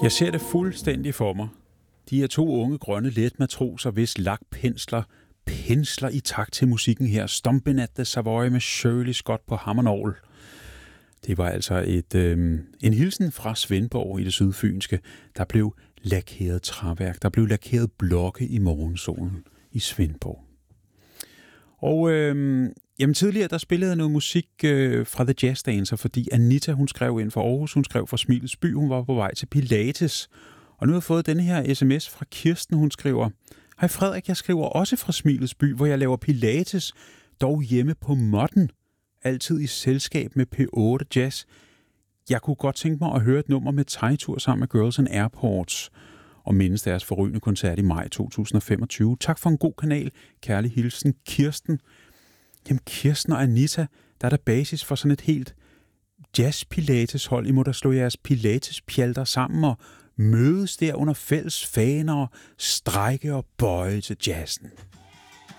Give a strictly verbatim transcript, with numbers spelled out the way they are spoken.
Jeg ser det fuldstændig for mig. De er to unge grønne letmatroser, hvis lakpensler pensler i takt til musikken her. Stompin' at the Savoy med Shirley Scott på hammernål. Det var altså et, øh, en hilsen fra Svendborg i det sydfynske. Der blev lakeret træværk, der blev lakeret blokke i morgensolen i Svendborg. Og øh, jamen tidligere der spillede jeg noget musik øh, fra The Jazz Dancer, fordi Anita hun skrev ind fra Aarhus, hun skrev fra Smilets By, hun var på vej til Pilates. Og nu har jeg fået denne her sms fra Kirsten, hun skriver: Hej Frederik, jeg skriver også fra Smilets By, hvor jeg laver Pilates, dog hjemme på modden. Altid i selskab med P otte Jazz. Jeg kunne godt tænke mig at høre et nummer med Tejtur sammen med Girls and Airports og mindes deres forrygende koncert i maj to tusind og femogtyve. Tak for en god kanal. Kærlig hilsen, Kirsten. Jamen Kirsten og Anita, der er der basis for sådan et helt jazz-pilates-hold. I må da slå jeres pilates-pjalter sammen og mødes der under fælles faner og strække og bøje til jazzen.